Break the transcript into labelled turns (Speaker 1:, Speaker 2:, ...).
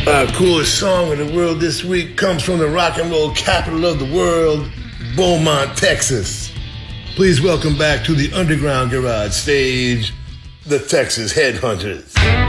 Speaker 1: Our coolest song in the world this week comes from the rock and roll capital of the world, Beaumont, Texas. Please welcome back to the Underground Garage stage, the Texas Headhunters.